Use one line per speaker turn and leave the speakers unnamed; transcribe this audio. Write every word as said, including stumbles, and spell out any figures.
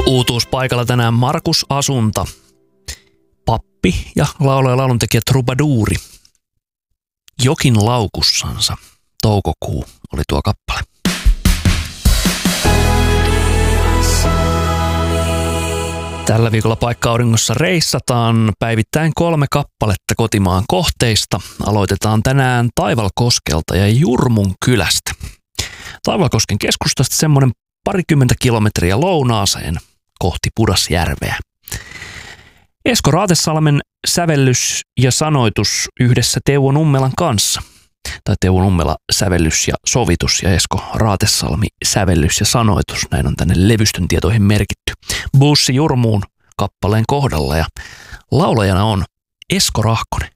Uutuuspaikalla tänään Markus Asunta, pappi ja laulaja lauluntekijä Trubaduuri. Jokin laukussansa, toukokuu oli tuo kappale. Tällä viikolla Paikka-auringossa reissataan päivittäin kolme kappaletta kotimaan kohteista. Aloitetaan tänään Taivalkoskelta ja Jurmun kylästä. Taivalkosken keskustasta semmoinen parikymmentä kilometriä lounaaseen kohti Pudasjärveä. Esko Raatesalmen sävellys ja sanoitus yhdessä Teuvo Nummelan kanssa. Tai Teuvo Nummela sävellys ja sovitus ja Esko Raatesalmi sävellys ja sanoitus. Näin on tänne levystön tietoihin merkitty. Bussi Jurmuun kappaleen kohdalla ja laulajana on Esko Rahkonen.